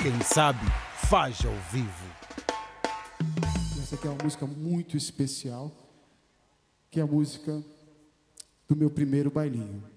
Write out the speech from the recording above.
Quem sabe, faz ao vivo. Essa aqui é uma música muito especial, que é a música do meu primeiro bailinho.